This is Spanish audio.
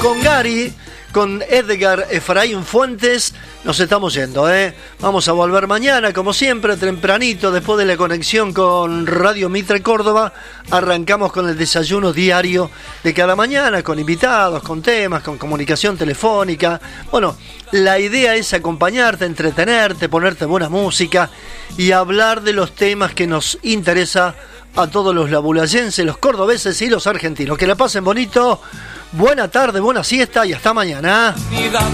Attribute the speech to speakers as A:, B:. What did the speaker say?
A: con Gary, con Edgar Efraín Fuentes, nos estamos yendo, Vamos a volver mañana, como siempre, tempranito, después de la conexión con Radio Mitre Córdoba. Arrancamos con el desayuno diario de cada mañana, con invitados, con temas, con comunicación telefónica. Bueno, la idea es acompañarte, entretenerte, ponerte buena música y hablar de los temas que nos interesa a todos los labulayenses, los cordobeses y los argentinos. Que la pasen bonito, buena tarde, buena siesta y hasta mañana.